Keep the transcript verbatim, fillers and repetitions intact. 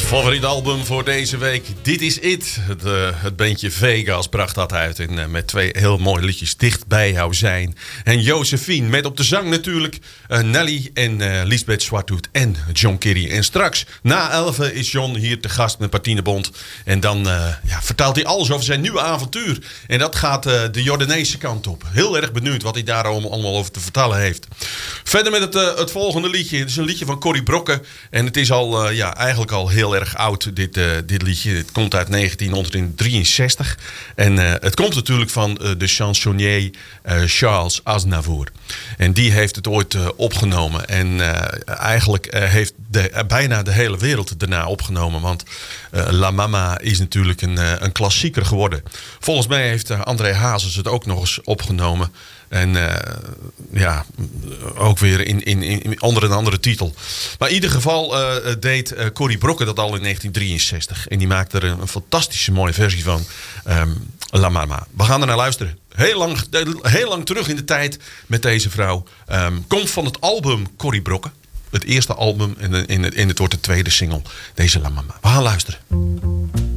Favoriet album voor deze week. Dit is It. Het, uh, het bandje Vegas bracht dat uit. En uh, met twee heel mooie liedjes. Dicht bij jou zijn. En Josephine. Met op de zang natuurlijk uh, Nelly en uh, Lisbeth Zwarthoed en John Kerry. En straks na elfen is John hier te gast met Patinebond. En dan uh, ja, vertelt hij alles over zijn nieuwe avontuur. En dat gaat uh, de Jordaanese kant op. Heel erg benieuwd wat hij daar allemaal over te vertellen heeft. Verder met het, uh, het volgende liedje. Het is een liedje van Corrie Brokken. En het is al, uh, ja, eigenlijk al heel erg oud, dit, uh, dit liedje. Het komt uit negentien drieënzestig. En uh, het komt natuurlijk van uh, de chansonnier uh, Charles Aznavour. En die heeft het ooit uh, opgenomen. En uh, eigenlijk uh, heeft de, uh, bijna de hele wereld het daarna opgenomen. Want uh, La Mama is natuurlijk een, uh, een klassieker geworden. Volgens mij heeft uh, André Hazes het ook nog eens opgenomen. En uh, ja, ook weer in, in, in, onder een andere titel. Maar in ieder geval uh, deed uh, Corrie Brokken dat al in negentien drieënzestig. En die maakte er een, een fantastische mooie versie van. Um, La Mama. We gaan er naar luisteren. Heel lang, heel lang terug in de tijd met deze vrouw. Um, komt van het album Corrie Brokken. Het eerste album en, en, en het wordt de tweede single. Deze La Mama. We gaan luisteren.